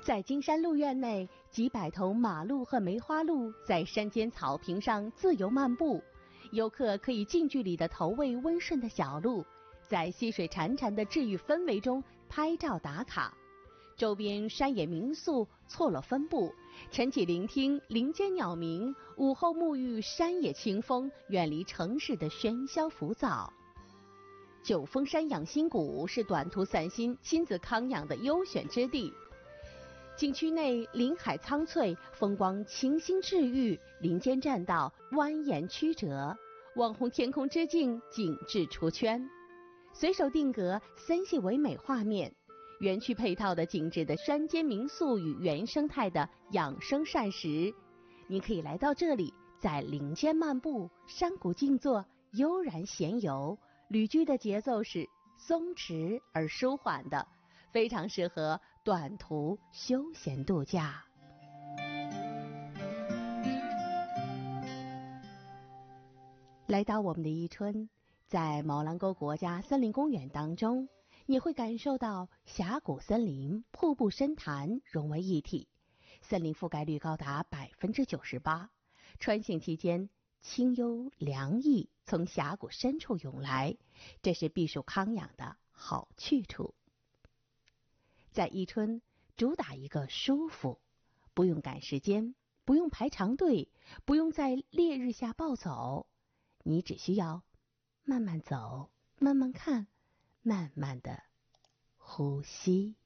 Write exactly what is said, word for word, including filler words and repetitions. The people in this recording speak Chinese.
在金山鹿苑内，几百头马鹿和梅花鹿在山间草坪上自由漫步，游客可以近距离地投喂温顺的小鹿，在溪水潺潺的治愈氛围中拍照打卡。周边山野民宿错落分布，晨起聆听林间鸟鸣，午后沐浴山野清风，远离城市的喧嚣浮躁。九峰山养心谷是短途散心、亲子康养的优选之地。景区内林海苍翠，风光清新治愈，林间栈道蜿蜒曲折，网红天空之境景致出圈，随手定格森系唯美画面。园区配套的精致的山间民宿与原生态的养生膳食，你可以来到这里，在林间漫步，山谷静坐，悠然闲游。旅居的节奏是松弛而舒缓的，非常适合短途休闲度假。来到我们的伊春，在毛兰沟国家森林公园当中，你会感受到峡谷森林、瀑布深潭融为一体，森林覆盖率高达百分之九十八。穿行期间，清幽凉意从峡谷深处涌来，这是避暑康养的好去处。在伊春，主打一个舒服，不用赶时间，不用排长队，不用在烈日下暴走，你只需要慢慢走，慢慢看，慢慢的呼吸。